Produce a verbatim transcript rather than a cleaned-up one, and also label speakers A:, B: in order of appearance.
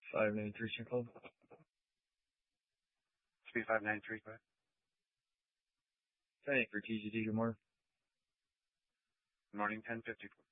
A: five nine three, Club.
B: three five nine three, go ahead.
A: Thank you for T G D. Good morning.
B: Good morning, ten fifty-four.